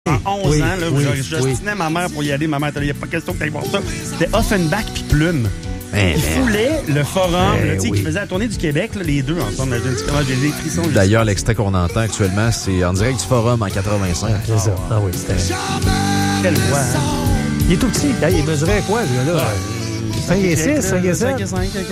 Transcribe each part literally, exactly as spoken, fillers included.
En onze oui, ans, là, oui, je j'ostinais oui. ma mère pour y aller. Ma mère, il n'y a pas question que tu ailles voir ça. C'était Offenbach puis Plume. Ben, Ils foulaient le forum, ben, là, tu sais, oui. qui faisait la tournée du Québec, là, les deux ensemble. J'ai des frissons. D'ailleurs, l'extrait qu'on entend actuellement, c'est en direct du forum en quatre-vingt-cinq. C'est ça. Ah oui, c'était... Quelle voix, hein? Il est tout petit. Là, il mesurait quoi, ce gars-là? cinq et six, cinq et sept?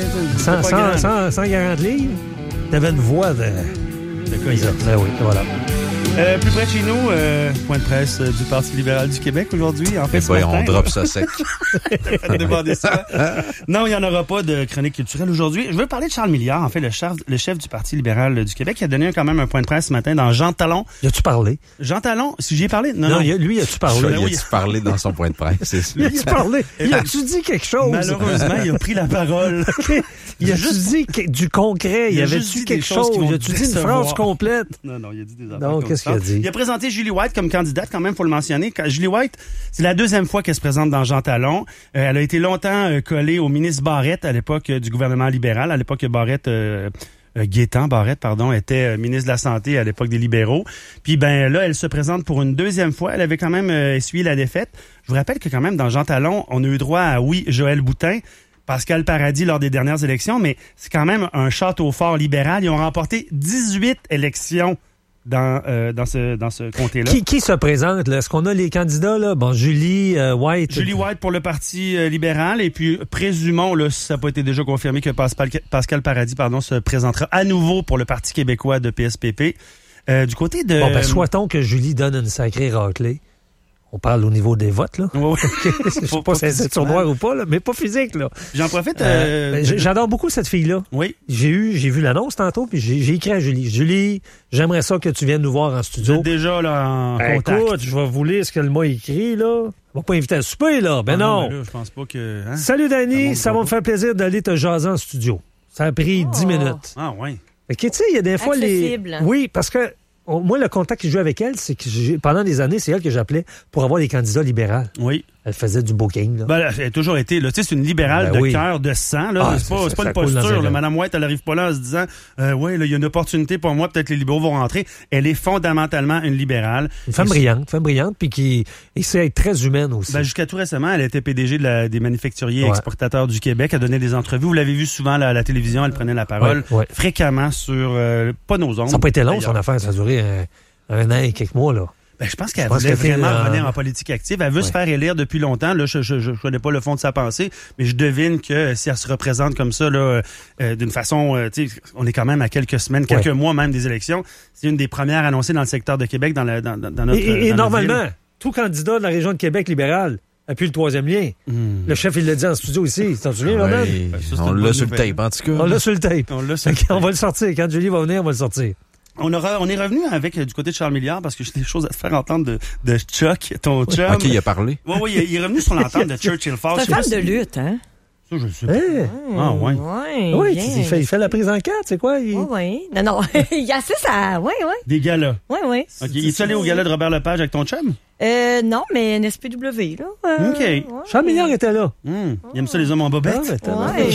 cent quarante livres? T'avais une voix de... De quoi, ça? Ben oui, voilà. Euh, plus près de chez nous, euh, point de presse euh, du Parti libéral du Québec aujourd'hui. En fait, Mais ce on matin, drop ça sec. demander ça. Non, il n'y en aura pas de chronique culturelle aujourd'hui. Je veux parler de Charles Milliard, en fait, le chef, le chef du Parti libéral du Québec, qui a donné quand même un point de presse ce matin dans Jean Talon. Y a-tu parlé? Jean Talon, si j'y ai parlé? Non, Non, non. y a, lui, y a-tu parlé? Il a-tu parlé dans son point de presse? Y a-tu parlé? Y a-tu dit quelque chose? Malheureusement, il a pris la parole. Il a juste dit que- du concret. Il Y a avait-tu juste dit quelque des choses chose? qui vont Y a-tu dit une décevoir. phrase complète? Non, non, il a dit des affaires. Non, comme qu'est-ce ça. qu'il a dit? Il a présenté Julie White comme candidate, quand même, faut le mentionner. Julie White, c'est la deuxième fois qu'elle se présente dans Jean Talon. Euh, elle a été longtemps euh, collée au ministre Barrette à l'époque euh, du gouvernement libéral. À l'époque, Barrette... Euh, Euh, Gaétan Barrette, pardon, était euh, ministre de la Santé à l'époque des libéraux. Puis ben là, elle se présente pour une deuxième fois. Elle avait quand même euh, essuyé la défaite. Je vous rappelle que quand même, dans Jean Talon, on a eu droit à, oui, Joël Boutin, Pascal Paradis lors des dernières élections, mais c'est quand même un château fort libéral. Ils ont remporté dix-huit élections dans euh, dans ce dans ce comté-là. Qui, qui se présente, là? Est-ce qu'on a les candidats, là? Bon, Julie euh, White. Julie White pour le Parti euh, libéral, et puis présumons, là, si ça n'a pas été déjà confirmé, que Pascal, Pascal Paradis pardon, se présentera à nouveau pour le Parti québécois de P S P P. Euh, du côté de... Bon, ben, soit-on que Julie donne une sacrée raclée. On parle au niveau des votes, là. Ouais, ouais. Je sais pas si c'est sur noir ou pas, là, mais pas physique, là. J'en profite... Euh, Euh, ben, J'adore beaucoup cette fille-là. Oui. J'ai eu, j'ai vu l'annonce tantôt, puis j'ai, j'ai écrit à Julie. Julie, j'aimerais ça que tu viennes nous voir en Vous studio. êtes déjà là, en Ben, contact. écoute, je vais vous lire ce qu'elle m'a écrit, là. On va pas inviter à souper, là. Ben Ah non. ben là, je pense pas que... Hein? Salut, Ça Dani. monte Ça va pas. me faire plaisir d'aller te jaser en studio. Ça a pris Oh. dix minutes. Ah, ouais. OK, tu sais, il y a des fois Accessible. les... Oui, parce que on- moi, le contact que j'ai eu avec elle, c'est que j'ai- pendant des années, c'est elle que j'appelais pour avoir des candidats libéraux. Oui. Elle faisait du booking, là. Ben, elle a toujours été, là. Tu sais, c'est une libérale Ben de oui. cœur, de sang, là. Ah, c'est pas, ça- c'est pas ça une coule dans posture, ses là. veines. Madame White, elle arrive pas là en se disant, euh, ouais, là, il y a une opportunité pour moi, peut-être les libéraux vont rentrer. Elle est fondamentalement une libérale. Une femme Et- brillante, une femme brillante, puis qui essaie d'être très humaine aussi. Ben, jusqu'à tout récemment, elle était P D G de la, des manufacturiers Ouais. exportateurs du Québec. Elle donnait des entrevues. Vous l'avez vu souvent là, à la télévision. Elle prenait la parole Ouais, ouais. fréquemment sur, euh, pas nos ondes. Ça n'a pas été long, son d'ailleurs. affaire. Ça a duré un, un an et quelques mois, là. Ben, je pense qu'elle Je pense voulait qu'elle était, vraiment euh, revenir en politique active. Elle veut ouais. se faire élire depuis longtemps. Là, je, je, je connais pas le fond de sa pensée, mais je devine que si elle se représente comme ça, là, euh, d'une façon, euh, tu sais, on est quand même à quelques semaines, quelques Ouais. mois même des élections. C'est une des premières annoncées dans le secteur de Québec, dans, la, dans, dans dans notre. Et, et- et dans notre normalement, ville. tout candidat de la région de Québec libérale appuie le troisième lien. Hmm. Le chef, il l'a dit en studio ici. Tu t'en souviens, Ronan? Oui, Ben, ça, c'est on une l'a bonne sur le nouvelle. tape, en tout cas. On l'a sur le tape. On l'a sur- Fait qu'on va le sortir. Quand Julie va venir, on va le sortir. On, aura, on est revenu avec euh, du côté de Charles Milliard parce que j'ai des choses à te faire entendre de, de Chuck, ton chum. OK, il a parlé. Oui, oui, il est revenu sur l'entente de Churchill Falls. C'est un fan de lutte, hein? Ça, je sais pas. Hein? Ah, ouais. Ouais, Oui, bien. il fait, il fait la prise en quatre, c'est quoi? Il... Oui, oui. Non, non. Il assiste à... Oui, oui. Des galas. Oui, oui. OK. Il est allé au gala de Robert Lepage avec ton chum? Euh, non, mais N S P W, là. Euh, OK. ouais. Charles Milliard était là. Hum. Il aime ça, les hommes en bobette? Ah, ben, t'as- Ouais.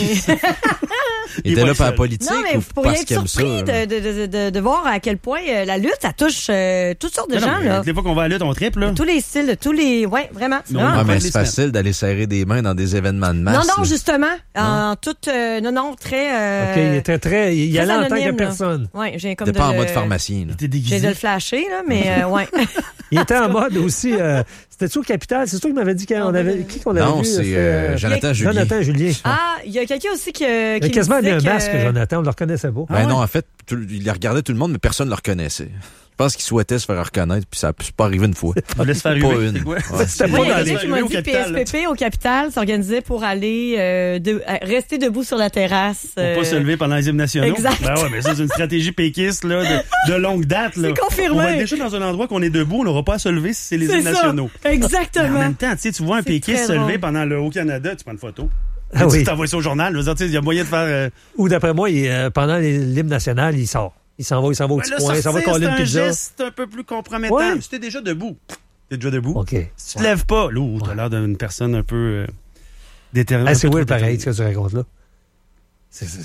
Il Il est était pas là le par la seul. politique Non, mais ou vous pourriez parce être qu'il aime ça? surpris là? de, de, de, de, de voir à quel point euh, la lutte, ça touche euh, toutes sortes de Mais non, gens, mais là. toutes les fois qu'on va à la lutte, on triple, là. Tous les styles, de tous les... Ouais, vraiment. C'est Non, vraiment Ah, on mais va c'est les facile d'aller serrer des mains dans des événements de masse. Non, non, là. justement. En toute... euh, non, non, très... Euh, OK, il était très... Il y très allait en tant anonyme, que là. personne. Ouais, j'ai comme T'es de pas en le- mode pharmacien. là. Il était J'ai déguisé. de le flasher, là, mais euh, ouais. Il était en mode aussi... Euh, C'était-tu au Capital? C'est toi qui m'avait dit qu'on Ah, avait... ben, Qui qu'on avait Non, vu? c'est euh, euh, Jonathan Julien. Jonathan Julien. Ah, il y a quelqu'un aussi qui, euh, Il qui a quasiment me mis un disait masque, que... Jonathan. On le reconnaissait pas. Ben non, en fait, tout- il regardait tout le monde, mais personne ne le reconnaissait. Je pense qu'il souhaitait se faire reconnaître, puis ça n'a pas arrivé une fois. Il laisse faire Pas huer. une. C'est quoi? Ouais. C'était Moi, pas il y dans a les... quelqu'un qui m'a au dit Capital, P S P P au Capital s'organisait pour aller euh, de, euh, rester debout sur la terrasse. Pour euh, pas se lever pendant les hymnes nationaux. Exact. Ben ouais, mais ça, c'est une stratégie péquiste, là, de, de longue date, là. C'est confirmé. On va être déjà dans un endroit qu'on est debout, on n'aura pas à se lever si c'est les C'est hymnes ça. nationaux. Mais en Exactement. même temps, tu sais, tu vois un C'est péquiste très se lever drôle. pendant le Haut-Canada, tu prends une photo. Ah tu oui. t'envoies ça au journal. Je veux dire, tu sais, il y a moyen de faire... euh, Ou d'après moi, il, euh, pendant les- l'hymne national, il sort. Il s'en va, il s'en va au ben petit là, coin, il s'en va sortir, coller c'est une un pizza. geste un peu plus compromettant. Ouais. Mais si t'es déjà debout, t'es déjà debout. OK. Si tu te lèves pas, là, ouh, t'as l'air d'une personne un peu euh, déterminée. Ah, c'est weird pareil, ce que tu racontes là. C'est, c'est, c'est-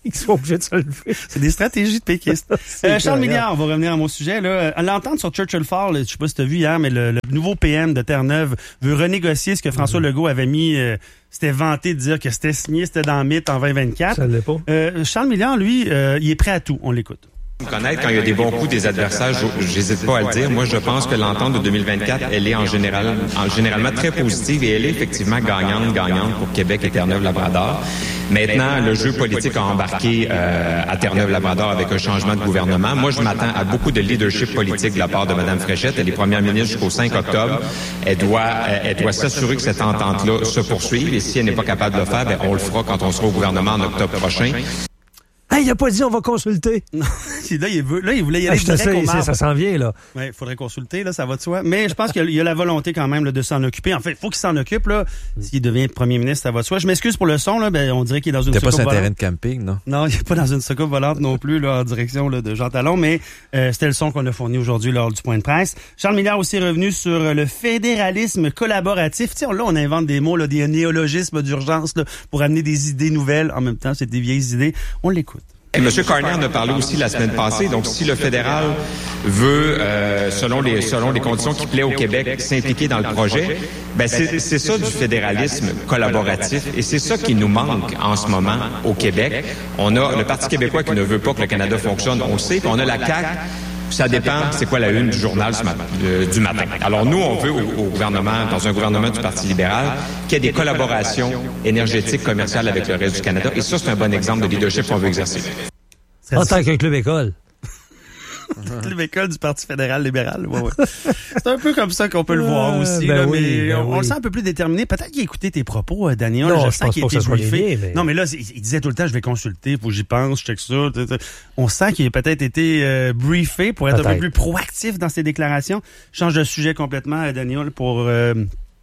Ils sont obligés de se lever. C'est des stratégies de péquistes. euh, Charles Milliard, on va revenir à mon sujet. Là. À l'entendre sur Churchill Falls, je sais pas si tu as vu hier, mais le, le nouveau P M de Terre-Neuve veut renégocier ce que François mm-hmm. Legault avait mis... Euh, c'était vanté de dire que c'était signé, c'était dans le mythe en vingt vingt-quatre. Ça l'est pas. Euh, Charles Milliard, lui, euh, il est prêt à tout. On l'écoute. Connaître quand il y a des bons coups des adversaires, j'hésite pas à le dire. Moi, je pense que l'entente de deux mille vingt-quatre, elle est en général, en généralement très positive et elle est effectivement gagnante, gagnante pour Québec et Terre-Neuve-Labrador. Maintenant, le jeu politique a embarqué euh, à Terre-Neuve-Labrador avec un changement de gouvernement. Moi, je m'attends à beaucoup de leadership politique de la part de Mme Fréchette. Elle est première ministre jusqu'au cinq octobre. Elle doit, elle doit s'assurer que cette entente-là se poursuive et si elle n'est pas capable de le faire, ben, on le fera quand on sera au gouvernement en octobre prochain. Ah, il a pas dit on va consulter. Non, là, il veut, là, il voulait y aller ah, direct sais, au marbre. Ça s'en vient, là. Oui, il faudrait consulter, là, ça va de soi. Mais je pense qu'il y a la volonté quand même là, de s'en occuper. En fait, il faut qu'il s'en occupe, là. S'il devient premier ministre, ça va de soi. Je m'excuse pour le son, là. Ben, on dirait qu'il est dans une soucoupe volante. T'es pas sur un terrain de camping, non? Non, il n'est pas dans une soucoupe volante non plus, là, en direction là, de Jean Talon. Mais euh, c'était le son qu'on a fourni aujourd'hui lors du point de presse. Charles Milliard aussi revenu sur le fédéralisme collaboratif. Tu sais, là, on invente des mots, là, des néologismes d'urgence là, pour amener des idées nouvelles. En même temps, c'est des vieilles idées. On l'écoute. Et M. Carner en a parlé aussi la semaine passée. Donc, si le fédéral veut, euh, selon les selon les conditions qui plaît au Québec, s'impliquer dans le projet, ben c'est, c'est ça du fédéralisme collaboratif. Et c'est ça qui nous manque en ce moment au Québec. On a le Parti québécois qui ne veut pas que le Canada fonctionne, on le sait. Puis on a la C A Q. Ça dépend, c'est quoi la une du journal ce matin, euh, du matin. Alors nous, on veut au, au gouvernement, dans un gouvernement du Parti libéral, qu'il y ait des collaborations énergétiques, commerciales avec le reste du Canada. Et ça, c'est un bon exemple de leadership qu'on veut exercer. En tant qu'un club école. Club école du Parti fédéral libéral. Ouais, ouais. C'est un peu comme ça qu'on peut le voir aussi. Ben là, oui, mais ben on, oui. on le sent un peu plus déterminé. Peut-être qu'il a écouté tes propos, euh, Daniel. Non, je, je sens pense qu'il pas a été que ça briefé. soit mais... Non, mais là, il, il disait tout le temps, je vais consulter, faut que j'y pense, je check ça. On sent qu'il a peut-être été euh, briefé pour être peut-être. un peu plus proactif dans ses déclarations. Je change de sujet complètement, Daniel, pour... Euh,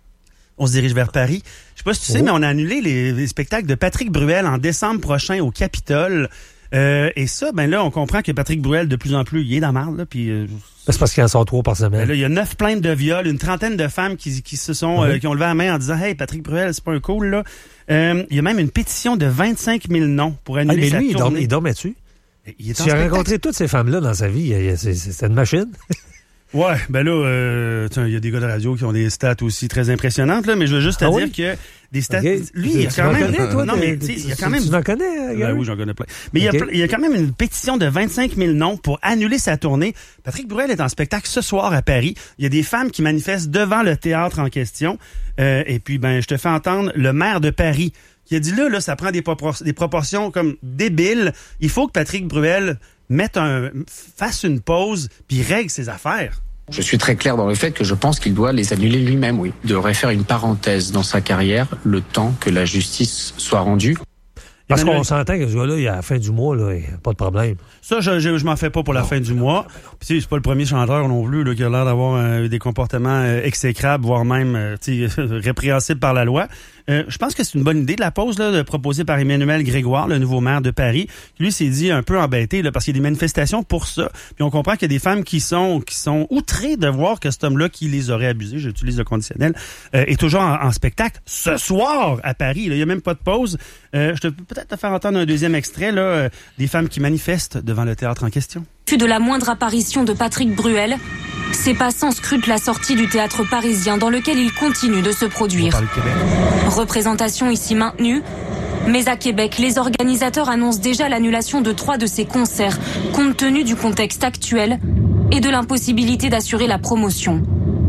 on se dirige vers Paris. Je sais pas si tu sais, oh. mais on a annulé les, les spectacles de Patrick Bruel en décembre prochain au Capitole. Euh, et ça, ben là, on comprend que Patrick Bruel, de plus en plus, il est dans la marde, là, puis... Euh, c'est parce qu'il en sort trois par semaine. Ben là, il y a neuf plaintes de viol, une trentaine de femmes qui, qui se sont, oui. euh, qui ont levé la main en disant « Hey, Patrick Bruel, c'est pas un cool, là. Euh, » Il y a même une pétition de vingt-cinq mille noms pour annuler ah, mais lui, sa tournée. Il dormait-tu? Il tu as rencontré toutes ces femmes-là dans sa vie. C'est, c'est une machine. Ouais, ben là, euh, il y a des gars de radio qui ont des stats aussi très impressionnantes, là, mais je veux juste te ah dire oui? que des stats... Okay. Lui, il y a quand même... Connais, toi, non, mais tu sais, il y a quand même... Tu en connais, ben oui, j'en connais plein. Mais okay. il, y a, il y a quand même une pétition de vingt-cinq mille noms pour annuler sa tournée. Patrick Bruel est en spectacle ce soir à Paris. Il y a des femmes qui manifestent devant le théâtre en question. Euh, et puis, ben, je te fais entendre le maire de Paris qui a dit là, là, ça prend des, propor- des proportions comme débiles. Il faut que Patrick Bruel mette un, fasse une pause puis règle ses affaires. Je suis très clair dans le fait que je pense qu'il doit les annuler lui-même, oui. Il devrait faire une parenthèse dans sa carrière, le temps que la justice soit rendue. Parce Emmanuel... qu'on s'entend que ce gars-là, il a à la fin du mois, là, il n'y a pas de problème. Ça, je, je, je m'en fais pas pour la non, fin du mois. Puis c'est pas le premier chanteur non plus là, qui a l'air d'avoir euh, des comportements euh, exécrables, voire même euh, répréhensibles par la loi. Euh, je pense que c'est une bonne idée de la pause là, de proposée par Emmanuel Grégoire, le nouveau maire de Paris, qui lui s'est dit un peu embêté là, parce qu'il y a des manifestations pour ça. Puis on comprend qu'il y a des femmes qui sont qui sont outrées de voir que cet homme-là qui les aurait abusés, j'utilise le conditionnel, euh, est toujours en, en spectacle ce soir à Paris. Là. Il n'y a même pas de pause. Euh, je te peux peut-être te faire entendre un deuxième extrait là, euh, des femmes qui manifestent devant le théâtre en question. De la moindre apparition de Patrick Bruel, ces passants scrutent la sortie du théâtre parisien dans lequel il continue de se produire. Représentation ici maintenue, mais à Québec, les organisateurs annoncent déjà l'annulation de trois de ces concerts, compte tenu du contexte actuel et de l'impossibilité d'assurer la promotion.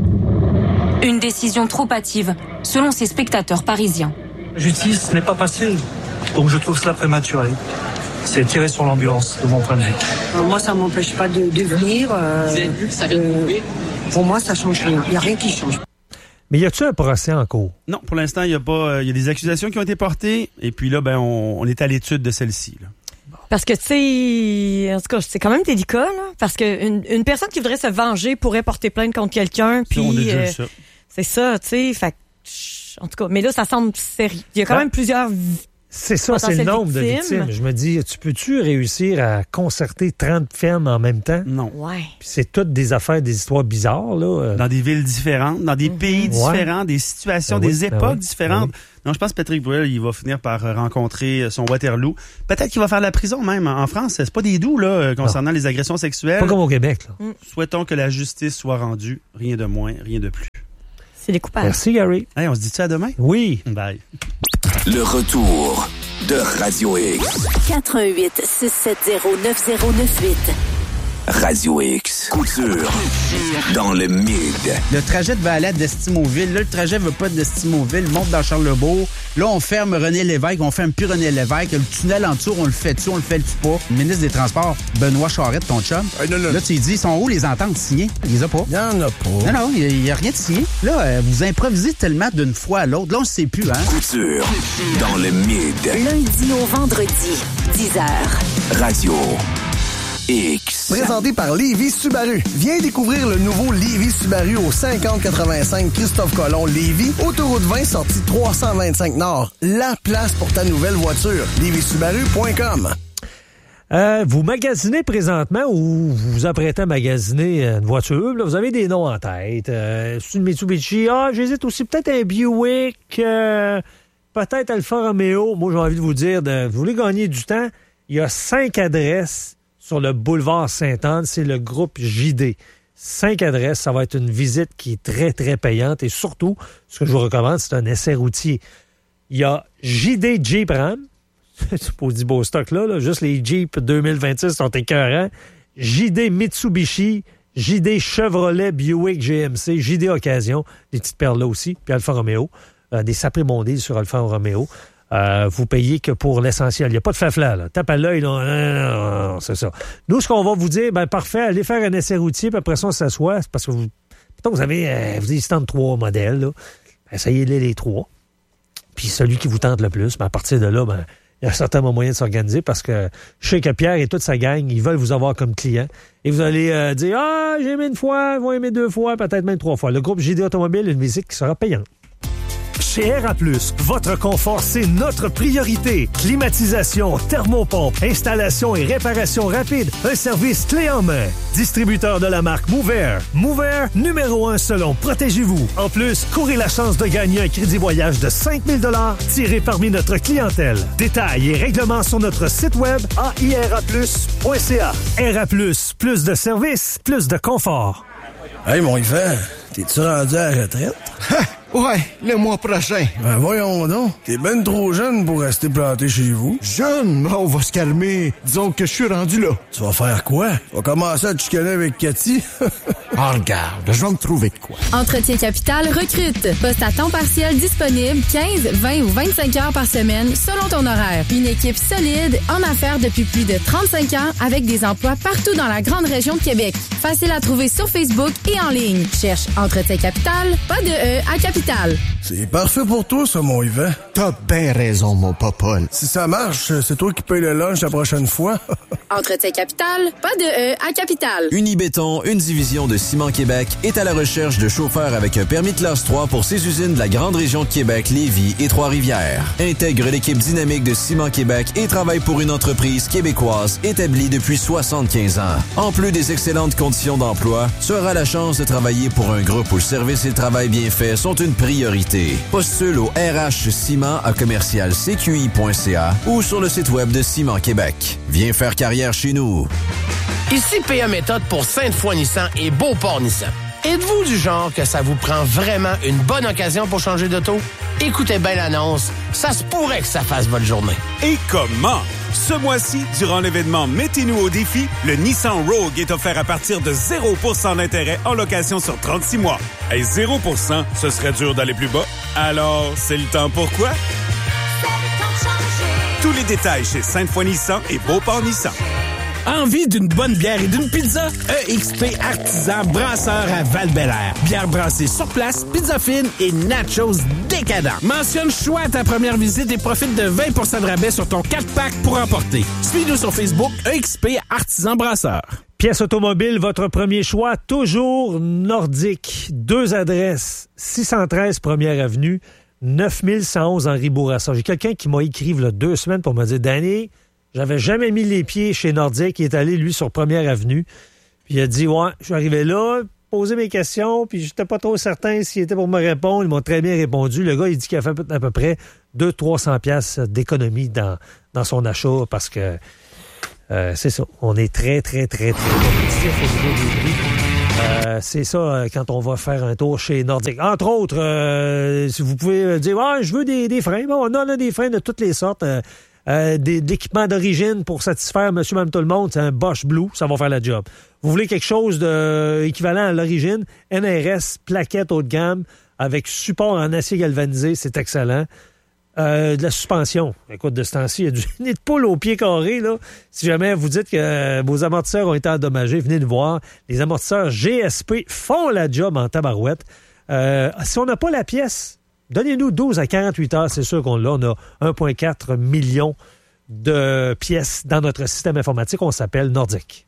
Une décision trop hâtive, selon ces spectateurs parisiens. La justice n'est pas passée, donc je trouve cela prématuré. C'est tiré sur l'ambulance, de mon point de vue. Euh, moi, ça ne m'empêche pas de, de venir. Euh, euh, pour moi, ça ne change rien. Il n'y a rien qui change. Mais y a-t-il un procès en cours? Non, pour l'instant, il y a pas. Il y a des accusations qui ont été portées. Et puis là, ben, on, on est à l'étude de celle-ci. Là. Parce que, tu sais, en tout cas, c'est quand même délicat, là. Parce qu'une une personne qui voudrait se venger pourrait porter plainte contre quelqu'un. Puis, on a déjà euh, vu ça. C'est ça, tu sais. Fait en tout cas, mais là, ça semble sérieux. Il y a quand ben, même plusieurs C'est ça, c'est le nombre de victimes. Je me dis, tu peux-tu réussir à concerter trente fermes en même temps? Non. Ouais. Puis c'est toutes des affaires, des histoires bizarres, là. Dans des villes différentes, dans des mm-hmm. pays différents, ouais. des situations, ben des oui, époques ben oui, différentes. Ben oui. Non, je pense que Patrick Bruel, il va finir par rencontrer son Waterloo. Peut-être qu'il va faire la prison même. En France, c'est pas des doux, là, concernant non. les agressions sexuelles. Pas comme au Québec, là. Mm. Souhaitons que la justice soit rendue. Rien de moins, rien de plus. C'est les coupables. Merci, Gary. Hey, on se dit-tu à demain? Oui. Bye. Le retour de Radio X. quatre un huit six sept zéro neuf zéro neuf huit. Radio X. Couture. Dans le mid. Le trajet devait aller à Destimoville. Là, le trajet ne veut pas de Destimoville. Monte dans Charlebourg. Là, on ferme René Lévesque. On ferme plus René Lévesque. Le tunnel en dessous, on le fait-tu, on le fait-tu pas? Le ministre des Transports, Benoît Charette, ton chum. Hey, non, non. Là, tu lui dis, ils sont où les ententes signées? Il les a pas. Il y en a pas. Non, non, il n'y a, a rien de signé. Là, euh, vous improvisez tellement d'une fois à l'autre. Là, on ne sait plus, hein? Couture. Dans le mid. Lundi au vendredi, dix heures. Radio X. Présenté par Lévis Subaru. Viens découvrir le nouveau Lévis Subaru au cinquante quatre-vingt-cinq Christophe Colomb Lévis, autoroute vingt, sortie trois cent vingt-cinq Nord. La place pour ta nouvelle voiture. lévis subaru point com. Euh, vous magasinez présentement ou vous vous apprêtez à magasiner une voiture, là, vous avez des noms en tête. Euh, c'est une Mitsubishi. Ah, j'hésite aussi peut-être un Buick, euh, peut-être Alfa Romeo. Moi, j'ai envie de vous dire, de, vous voulez gagner du temps, il y a cinq adresses sur le boulevard Sainte-Anne, c'est le groupe J D. Cinq adresses, ça va être une visite qui est très, très payante. Et surtout, ce que je vous recommande, c'est un essai routier. Il y a J D Jeep Ram. C'est pas du beau stock là, là. Juste les Jeep deux mille vingt-six sont écœurants. J D Mitsubishi, J D Chevrolet, Buick, G M C, J D Occasion, des petites perles là aussi, puis Alfa Romeo, euh, des sapés-mondés sur Alfa Romeo. Euh, vous payez que pour l'essentiel. Il n'y a pas de fafla, là. Tape à l'œil, là. Non, non, c'est ça. Nous, ce qu'on va vous dire, ben parfait, allez faire un essai routier, puis après ça, on s'assoit. C'est parce que vous, vous avez, euh, vous avez de trois modèles, là. Essayez-les les trois. Puis celui qui vous tente le plus, ben à partir de là, ben il y a certainement moyen de s'organiser parce que je sais que Pierre et toute sa gang, ils veulent vous avoir comme client. Et vous allez euh, dire, ah, j'ai aimé une fois, vous aimé deux fois, peut-être même trois fois. Le groupe J D Automobile, une visite qui sera payante. Chez R A plus, votre confort, c'est notre priorité. Climatisation, thermopompe, installation et réparation rapide. Un service clé en main. Distributeur de la marque Mover. Mover, numéro un selon Protégez-vous. En plus, courez la chance de gagner un crédit voyage de cinq mille dollars tiré parmi notre clientèle. Détails et règlements sur notre site web a i r a plus point c a. R A plus, plus de services, plus de confort. Hey, mon Yvan, t'es-tu rendu à la retraite? Ouais, le mois prochain. Ben voyons donc. T'es ben trop jeune pour rester planté chez vous. Jeune? On va se calmer. Disons que je suis rendu là. Tu vas faire quoi? Tu vas commencer à te chicaner avec Cathy? Ah, regarde, je vais me trouver de quoi. Entretien Capital recrute. Poste à temps partiel disponible quinze, vingt ou vingt-cinq heures par semaine selon ton horaire. Une équipe solide en affaires depuis plus de trente-cinq ans avec des emplois partout dans la grande région de Québec. Facile à trouver sur Facebook et en ligne. Cherche Entretien Capital, pas de E à Capital. C'est parfait pour toi, ça, mon Yvan. T'as bien raison, mon popole. Si ça marche, c'est toi qui payes le lunch la prochaine fois. Entretien Capital, pas de E à Capital. Unibéton, une division de Ciment Québec, est à la recherche de chauffeurs avec un permis de classe trois pour ses usines de la grande région de Québec, Lévis et Trois-Rivières. Intègre l'équipe dynamique de Ciment Québec et travaille pour une entreprise québécoise établie depuis soixante-quinze ans. En plus des excellentes conditions d'emploi, tu auras la chance de travailler pour un groupe où le service et le travail bien fait sont une priorité. Postule au R H Ciment à commercial c q i point c a ou sur le site web de Ciment Québec. Viens faire carrière chez nous. Ici P A Méthode pour Sainte-Foy Nissan et Beauport Nissan. Êtes-vous du genre que ça vous prend vraiment une bonne occasion pour changer d'auto? Écoutez bien l'annonce, ça se pourrait que ça fasse votre journée. Et comment? Ce mois-ci, durant l'événement Mettez-nous au défi, le Nissan Rogue est offert à partir de zéro pour cent d'intérêt en location sur trente-six mois. Et zéro pour cent, ce serait dur d'aller plus bas. Alors, c'est le temps pour quoi? Tous les détails chez Sainte-Foy Nissan et Beauport Nissan. Envie d'une bonne bière et d'une pizza? E X P Artisan Brasseur à Val-Bélair. Bière brassée sur place, pizza fine et nachos décadents. Mentionne choix à ta première visite et profite de vingt pour cent de rabais sur ton quatre pack pour emporter. Suis-nous sur Facebook, E X P Artisan Brasseur. Pièce automobile, votre premier choix, toujours Nordique. Deux adresses, six cent treize Première Avenue, neuf mille cent onze Henri Bourassa. J'ai quelqu'un qui m'a écrit il y a deux semaines pour me dire « Danny, j'avais jamais mis les pieds chez Nordique. » Il est allé, lui, sur Première Avenue. Puis il a dit « Ouais, je suis arrivé là, poser mes questions, puis j'étais pas trop certain s'il était pour me répondre. » Ils m'ont très bien répondu. Le gars, il dit qu'il a fait à peu près deux cents à trois cents piastres d'économie dans, dans son achat parce que euh, c'est ça. On est très, très, très, très compétitif au niveau des prix. Euh, c'est ça euh, quand on va faire un tour chez Nordique. Entre autres, euh, si vous pouvez dire ah, je veux des, des freins. Bon, on en a des freins de toutes les sortes. Euh, euh, des, d'équipements d'origine pour satisfaire monsieur, même tout le monde. C'est un Bosch Blue, ça va faire la job. Vous voulez quelque chose d'équivalent à l'origine, N R S, plaquette haut de gamme, avec support en acier galvanisé, c'est excellent. Euh, de la suspension. Écoute, de ce temps-ci, il y a du nid de poule au pied carré, là. Si jamais vous dites que euh, vos amortisseurs ont été endommagés, venez nous voir. Les amortisseurs G S P font la job en tabarouette. Euh, si on n'a pas la pièce, donnez-nous douze à quarante-huit heures, c'est sûr qu'on l'a. On a un virgule quatre million de pièces dans notre système informatique. On s'appelle Nordique.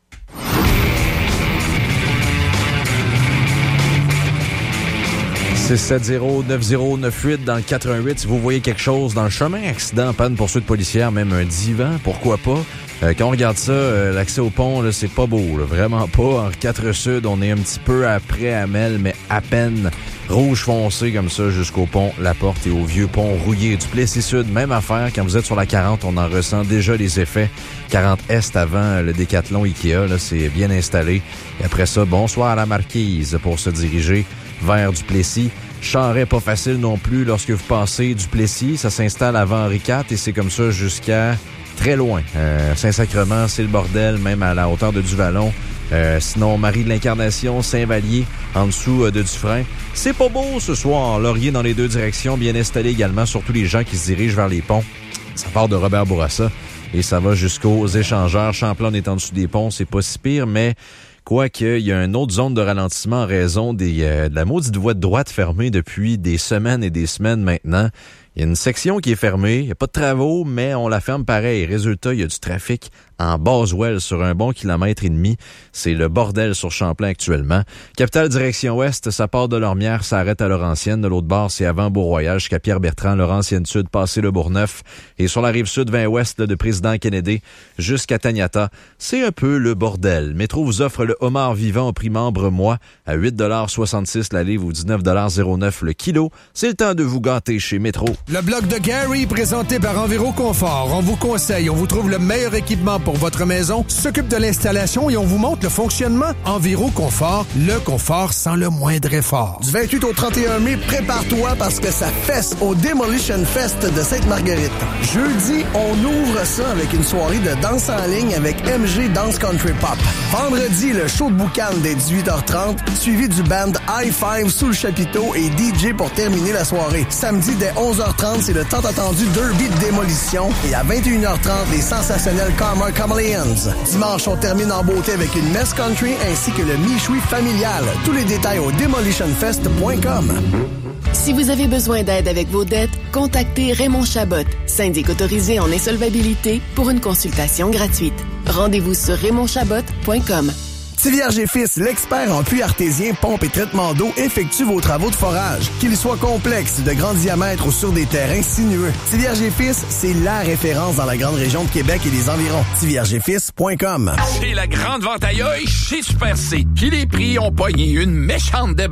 six sept zéro neuf zéro neuf huit dans le quatre un huit. Si vous voyez quelque chose dans le chemin, accident, panne, poursuite policière, même un divan, pourquoi pas? Euh, quand on regarde ça, euh, l'accès au pont, là, c'est pas beau, là, vraiment pas. En quatre Sud, on est un petit peu après Amel, mais à peine rouge foncé comme ça jusqu'au pont La Porte et au vieux pont rouillé du Plessis Sud. Même affaire, quand vous êtes sur la quarante, on en ressent déjà les effets. quarante Est avant le Décathlon Ikea, là, c'est bien installé. Et après ça, bonsoir à la Marquise pour se diriger vers Duplessis. Charret pas facile non plus lorsque vous passez Duplessis. Ça s'installe avant Henri quatre et c'est comme ça jusqu'à très loin. Euh, Saint-Sacrement, c'est le bordel, même à la hauteur de Duvallon. Euh, sinon, Marie de l'Incarnation, Saint-Vallier, en dessous euh, de Dufresne. C'est pas beau ce soir. Laurier dans les deux directions, bien installé également, surtout les gens qui se dirigent vers les ponts. Ça part de Robert Bourassa et ça va jusqu'aux échangeurs. Champlain est en dessous des ponts, c'est pas si pire, mais quoique, il y a une autre zone de ralentissement en raison des, euh, de la maudite voie de droite fermée depuis des semaines et des semaines maintenant. Il y a une section qui est fermée, il n'y a pas de travaux, mais on la ferme pareil. Résultat, il y a du trafic en Boswell sur un bon kilomètre et demi. C'est le bordel sur Champlain actuellement. Capitale direction ouest, ça part de Lormière, ça arrête à Laurentienne. De l'autre bord, c'est avant Beau-Royal jusqu'à Pierre-Bertrand, Laurentienne sud, passé le Bourgneuf. Et sur la rive sud, vingt ouest de Président Kennedy jusqu'à Taniata. C'est un peu le bordel. Métro vous offre le homard vivant au prix membre mois à huit soixante-six la livre ou dix-neuf zéro neuf le kilo. C'est le temps de vous gâter chez Métro. Le bloc de Gary, présenté par Enviro Confort. On vous conseille, on vous trouve le meilleur équipement pour votre maison, s'occupe de l'installation et on vous montre le fonctionnement. Enviro Confort, le confort sans le moindre effort. Du vingt-huit au trente et un mai, prépare-toi parce que ça fesse au Demolition Fest de Sainte-Marguerite. Jeudi, on ouvre ça avec une soirée de danse en ligne avec M G Dance Country Pop. Vendredi, le show de boucan dès dix-huit heures trente, suivi du band High Five sous le chapiteau et D J pour terminer la soirée. Samedi, dès onze heures trente, c'est le tant attendu Derby de démolition. Et à vingt et une heures trente, les sensationnels Karma Chameleons. Dimanche, on termine en beauté avec une messe country ainsi que le michoui familial. Tous les détails au demolition fest point com. Si vous avez besoin d'aide avec vos dettes, contactez Raymond Chabot, syndic autorisé en insolvabilité, pour une consultation gratuite. Rendez-vous sur raymond chabot point com. Tivierge et Fils, l'expert en puits artésien, pompe et traitement d'eau, effectue vos travaux de forage. Qu'ils soient complexes, de grands diamètres ou sur des terrains sinueux. Tivierge et Fils, c'est la référence dans la grande région de Québec et les environs. tivierge et fils point com. C'est la grande vente ailleurs chez Super C. Puis les prix ont pogné une méchante débarque.